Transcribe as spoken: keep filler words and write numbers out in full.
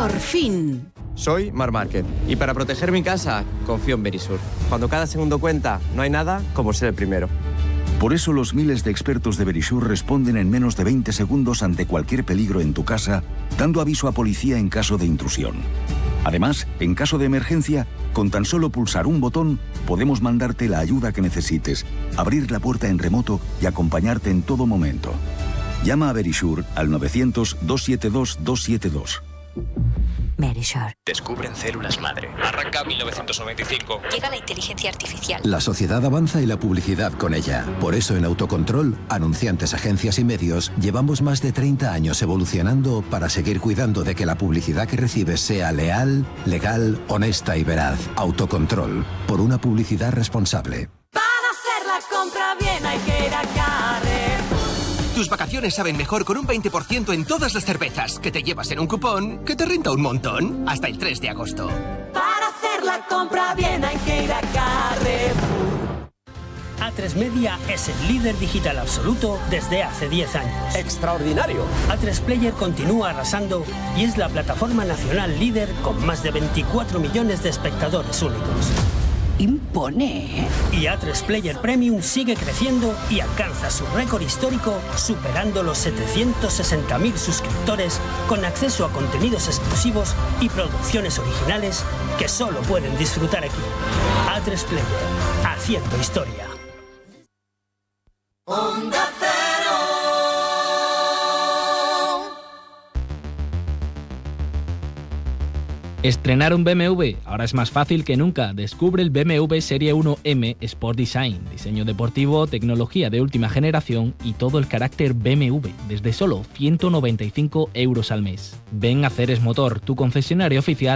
Por fin. Soy Mar Márquez y para proteger mi casa confío en Verisur. Cuando cada segundo cuenta, no hay nada como ser el primero. Por eso los miles de expertos de Verisur responden en menos de veinte segundos ante cualquier peligro en tu casa, dando aviso a policía en caso de intrusión. Además, en caso de emergencia, con tan solo pulsar un botón, podemos mandarte la ayuda que necesites, abrir la puerta en remoto y acompañarte en todo momento. Llama a Verisur al novecientos, doscientos setenta y dos, doscientos setenta y dos. Verisur. Descubren células madre. Arranca mil novecientos noventa y cinco. Llega la inteligencia artificial. La sociedad avanza y la publicidad con ella. Por eso en Autocontrol, anunciantes, agencias y medios, llevamos más de treinta años evolucionando para seguir cuidando de que la publicidad que recibes sea leal, legal, honesta y veraz. Autocontrol. Por una publicidad responsable. Para hacer la compra bien hay que ir a Carrefour. Tus vacaciones saben mejor con un veinte por ciento en todas las cervezas que te llevas en un cupón que te renta un montón hasta el tres de agosto. Para hacer la compra bien hay que ir a Carrefour. A tres Media es el líder digital absoluto desde hace diez años. ¡Extraordinario! A tres Player continúa arrasando y es la plataforma nacional líder con más de veinticuatro millones de espectadores únicos. Impone. Y A tres Player Premium sigue creciendo y alcanza su récord histórico superando los setecientos sesenta mil suscriptores con acceso a contenidos exclusivos y producciones originales que solo pueden disfrutar aquí. A tres Player, haciendo historia. Onda Estrenar un B M W ahora es más fácil que nunca. Descubre el B M W Serie uno M Sport Design, diseño deportivo, tecnología de última generación y todo el carácter B M W desde solo ciento noventa y cinco euros al mes. Ven a Ceres Motor, tu concesionario oficial